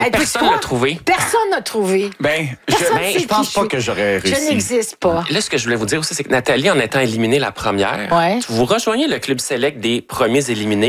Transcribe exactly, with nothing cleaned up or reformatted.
Hey, Personne dis-toi, l'a trouvé. Personne n'a trouvé. Ben, je, Personne ben, sait je pense qui pas je que j'aurais Je réussi. n'existe pas. Là, ce que je voulais vous dire aussi, c'est que Nathalie, en étant éliminée la première, Ouais. vous rejoignez le club select des premiers éliminés.